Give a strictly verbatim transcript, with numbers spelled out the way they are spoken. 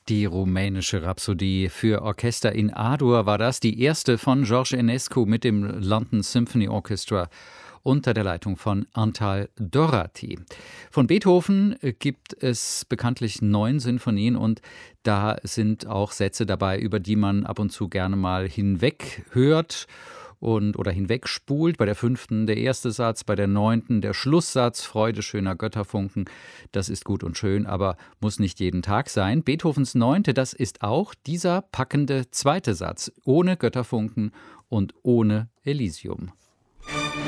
Die rumänische Rhapsodie für Orchester in A-Dur war das, die erste von George Enescu mit dem London Symphony Orchestra unter der Leitung von Antal Doráti. Von Beethoven gibt es bekanntlich neun Sinfonien und da sind auch Sätze dabei, über die man ab und zu gerne mal hinweg hört und oder hinwegspult. Bei der fünften der erste Satz, bei der neunten der Schlusssatz, Freude schöner Götterfunken. Das ist gut und schön, aber muss nicht jeden Tag sein. Beethovens neunte, das ist auch dieser packende zweite Satz, ohne Götterfunken und ohne Elysium.